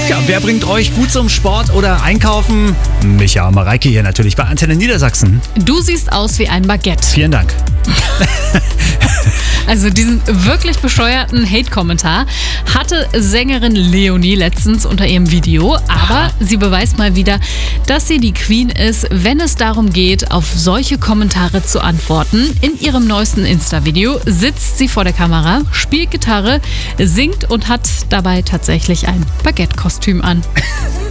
Ja, wer bringt euch gut zum Sport oder Einkaufen? Micha und Mareike hier natürlich bei Antenne Niedersachsen. Du siehst aus wie ein Baguette. Vielen Dank. Also diesen wirklich bescheuerten Hate-Kommentar hatte Sängerin Leonie letztens unter ihrem Video. Aber sie beweist mal wieder, dass sie die Queen ist, wenn es darum geht, auf solche Kommentare zu antworten. In ihrem neuesten Insta-Video sitzt sie vor der Kamera, spielt Gitarre, singt und hat dabei tatsächlich ein Baguette-Kostüm an.